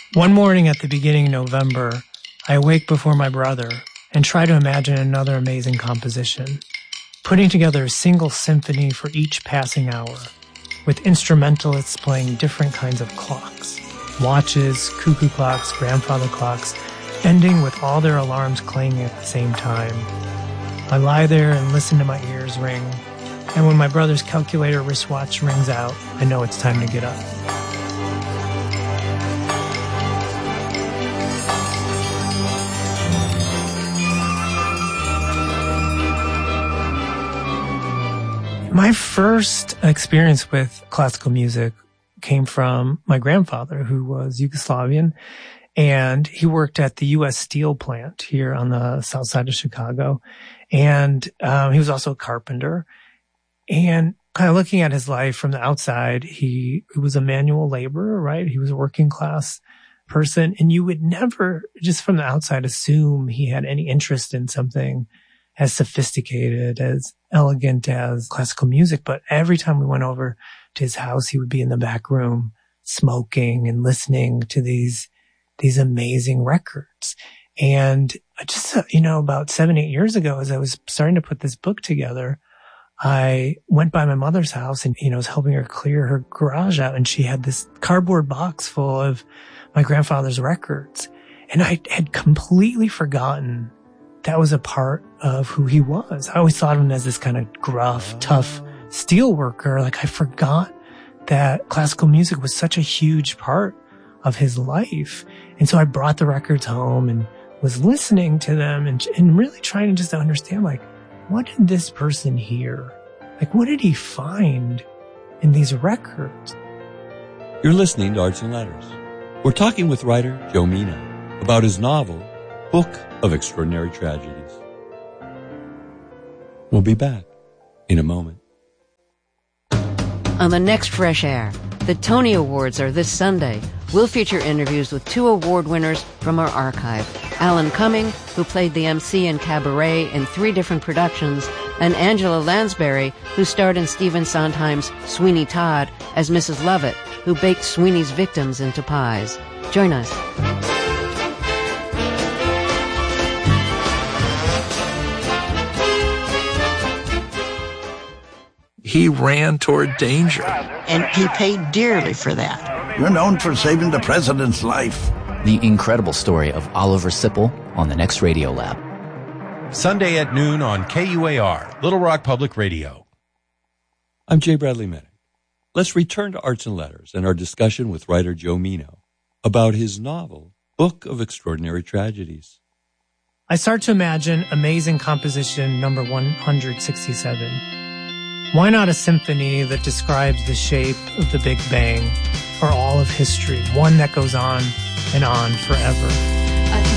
One morning at the beginning of November, I awake before my brother and try to imagine another amazing composition, putting together a single symphony for each passing hour, with instrumentalists playing different kinds of clocks, watches, cuckoo clocks, grandfather clocks, ending with all their alarms clanging at the same time. I lie there and listen to my ears ring, and when my brother's calculator wristwatch rings out, I know it's time to get up. My first experience with classical music came from my grandfather, who was Yugoslavian, and he worked at the U.S. Steel plant here on the south side of Chicago. And he was also a carpenter. And kind of looking at his life from the outside, he was a manual laborer, right? He was a working class person. And you would never, just from the outside, assume he had any interest in something as sophisticated, as elegant as classical music. But every time we went over to his house, he would be in the back room smoking and listening to these amazing records. And just, about 7-8 years ago, as I was starting to put this book together, I went by my mother's house and, was helping her clear her garage out. And she had this cardboard box full of my grandfather's records. And I had completely forgotten that was a part of who he was. I always thought of him as this kind of gruff, tough steel worker. Like, I forgot that classical music was such a huge part of his life. And so I brought the records home and was listening to them and really trying to just understand, like, what did this person hear? Like, what did he find in these records? You're listening to Arts and Letters. We're talking with writer Joe Meno about his novel, Book of Extraordinary Tragedies. We'll be back in a moment. On the next Fresh Air, the Tony Awards are this Sunday. We'll feature interviews with 2 award winners from our archive. Alan Cumming, who played the MC in Cabaret in 3 different productions, and Angela Lansbury, who starred in Stephen Sondheim's Sweeney Todd as Mrs. Lovett, who baked Sweeney's victims into pies. Join us. He ran toward danger. And he paid dearly for that. You're known for saving the president's life. The incredible story of Oliver Sipple on the next Radio Lab. Sunday at noon on KUAR, Little Rock Public Radio. I'm Jay Bradley Minnick. Let's return to Arts and Letters and our discussion with writer Joe Meno about his novel, Book of Extraordinary Tragedies. I start to imagine amazing composition number 167. Why not a symphony that describes the shape of the Big Bang or all of history, one that goes on and on forever?